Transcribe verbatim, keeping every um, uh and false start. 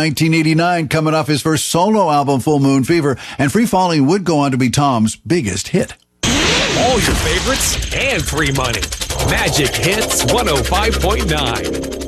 nineteen eighty-nine, coming off his first solo album, Full Moon Fever, and Free Falling would go on to be Tom's biggest hit. All your favorites and free money. Magic Hits one oh five point nine.